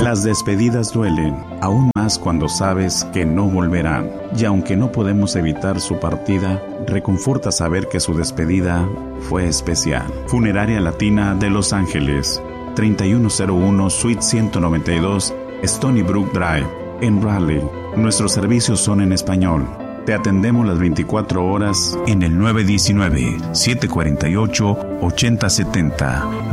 Las despedidas duelen, aún más cuando sabes que no volverán. Y aunque no podemos evitar su partida, reconforta saber que su despedida fue especial. Funeraria Latina de Los Ángeles, 3101 Suite 192, Stony Brook Drive, en Raleigh. Nuestros servicios son en español. Te atendemos las 24 horas en el 919-748-8070.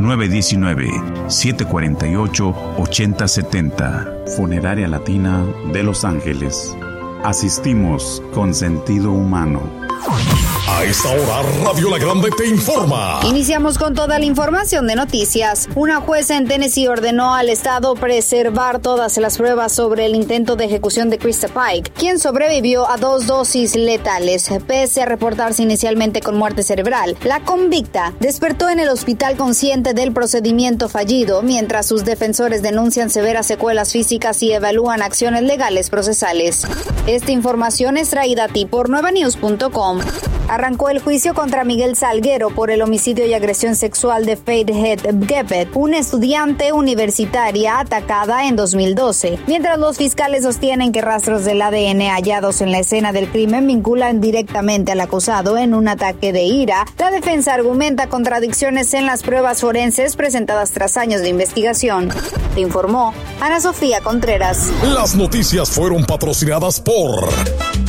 919-748-8070. Funeraria Latina de Los Ángeles. Asistimos con sentido humano. A esta hora, Radio La Grande te informa. Iniciamos con toda la información de noticias. Una jueza en Tennessee ordenó al Estado preservar todas las pruebas sobre el intento de ejecución de Krista Pike, quien sobrevivió a 2 dosis letales, pese a reportarse inicialmente con muerte cerebral. La convicta despertó en el hospital consciente del procedimiento fallido, mientras sus defensores denuncian severas secuelas físicas y evalúan acciones legales procesales. Esta información es traída a ti por nuevanews.com. Arrancó el juicio contra Miguel Salguero por el homicidio y agresión sexual de Faith Head Geppet, una estudiante universitaria atacada en 2012. Mientras los fiscales sostienen que rastros del ADN hallados en la escena del crimen vinculan directamente al acusado en un ataque de ira, la defensa argumenta contradicciones en las pruebas forenses presentadas tras años de investigación. Te informó Ana Sofía Contreras. Las noticias fueron patrocinadas por